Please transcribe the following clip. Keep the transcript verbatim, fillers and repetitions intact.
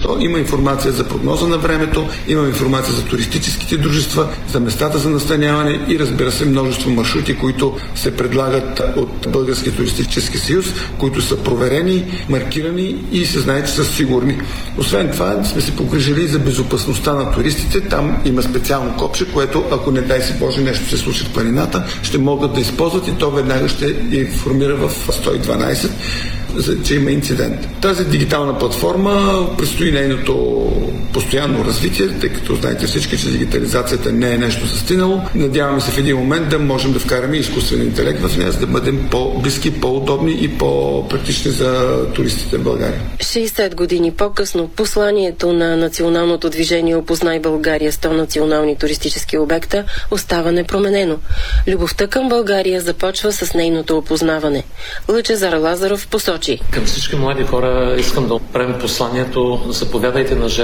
То има информация за прогноза на времето, има информация за туристическите дружества, за местата за настаняване и разбира се множество маршрути, които се предлагат от Българския туристически съюз, които са проверени, маркирани и се знае, че са сигурни. Освен това, сме се погрижили за безопасността на туристите. Там има специално копче, което, ако не дай си Боже нещо се случи в планината, ще могат да използват и то веднага ще информира в сто и дванайсет, че има инцидент. Тази дигитална платформа предстои нейното постоянно развитие, тъй като знаете всички, че дигитализацията не е нещо застинало. Надяваме се в един момент да можем да вкараме изкуствен интелект в нея, за да бъдем по-близки, по-удобни и по-практични за туристите в България. шейсет години по-късно посланието на националното движение "Опознай България, сто национални туристически обекта" остава непроменено. Любовта към България започва с нейното опознаване. Лъчезар Лазаров посочи: към всички млади хора искам да отправим посланието: заповядайте на